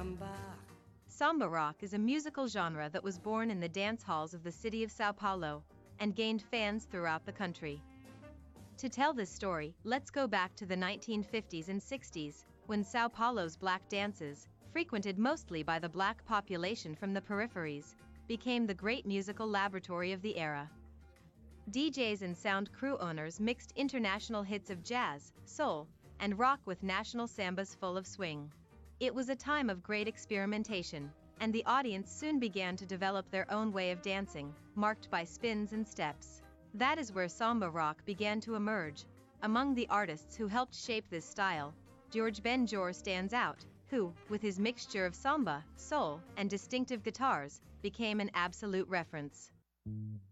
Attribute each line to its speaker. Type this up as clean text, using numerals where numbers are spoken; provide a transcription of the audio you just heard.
Speaker 1: Samba rock is a musical genre that was born in the dance halls of the city of São Paulo and gained fans throughout the country. To tell this story, let's go back to the 1950s and 60s, when São Paulo's black dances, frequented mostly by the black population from the peripheries, became the great musical laboratory of the era. DJs and sound crew owners mixed international hits of jazz, soul, and rock with national sambas full of swing. It was a time of great experimentation, and the audience soon began to develop their own way of dancing, marked by spins and steps. That is where samba rock began to emerge. Among the artists who helped shape this style, Jorge Ben Jor stands out, who, with his mixture of samba, soul, and distinctive guitars, became an absolute reference.